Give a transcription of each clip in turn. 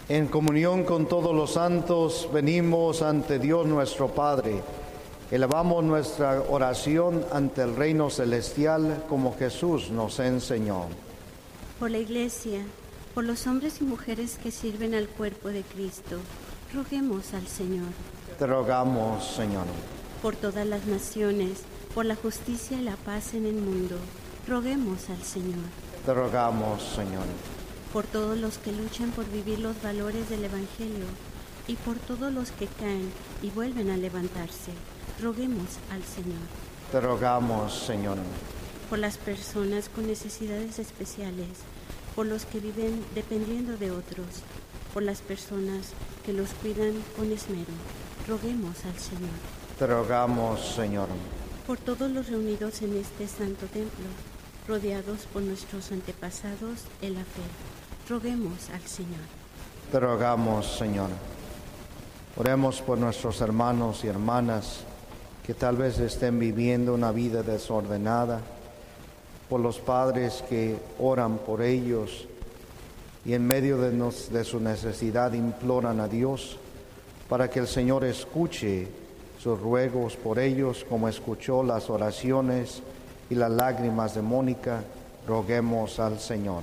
En comunión con todos los santos, venimos ante Dios nuestro Padre. Elevamos nuestra oración ante el reino celestial como Jesús nos enseñó. Por la Iglesia, por los hombres y mujeres que sirven al cuerpo de Cristo, roguemos al Señor. Te rogamos, Señor. Por todas las naciones, por la justicia y la paz en el mundo, roguemos al Señor. Te rogamos, Señor. Por todos los que luchan por vivir los valores del Evangelio y por todos los que caen y vuelven a levantarse, roguemos al Señor. Te rogamos, Señor. Por las personas con necesidades especiales, por los que viven dependiendo de otros, por las personas que los cuidan con esmero, roguemos al Señor. Te rogamos, Señor. Por todos los reunidos en este santo templo, rodeados por nuestros antepasados en la fe, roguemos al Señor. Te rogamos, Señor. Oremos por nuestros hermanos y hermanas que tal vez estén viviendo una vida desordenada, por los padres que oran por ellos y en medio de su necesidad imploran a Dios para que el Señor escuche sus ruegos por ellos como escuchó las oraciones y las lágrimas de Mónica. Roguemos al Señor.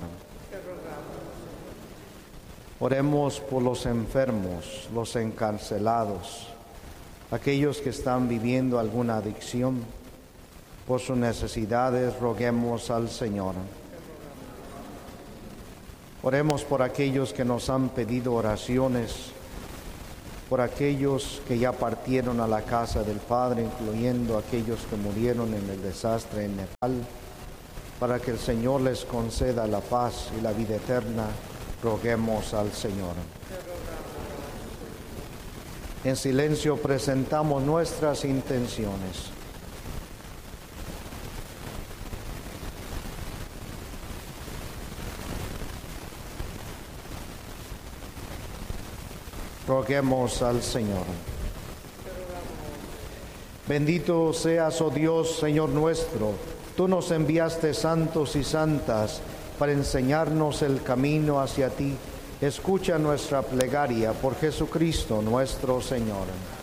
Oremos por los enfermos, los encarcelados, aquellos que están viviendo alguna adicción. Por sus necesidades, roguemos al Señor. Oremos por aquellos que nos han pedido oraciones, por aquellos que ya partieron a la casa del Padre, incluyendo aquellos que murieron en el desastre en Nepal, para que el Señor les conceda la paz y la vida eterna. Roguemos al Señor. En silencio presentamos nuestras intenciones. Roguemos al Señor. Bendito seas, oh Dios, Señor nuestro. Tú nos enviaste santos y santas para enseñarnos el camino hacia ti. Escucha nuestra plegaria por Jesucristo nuestro Señor.